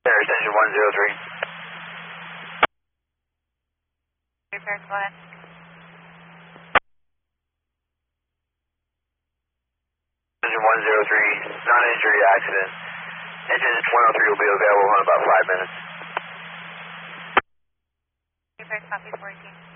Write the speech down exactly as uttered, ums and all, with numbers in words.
There's engine one zero three. Repairs, go ahead. Engine one zero three, non-injury accident. Engine one oh three will be available in about five minutes. Repairs, copy fourteen.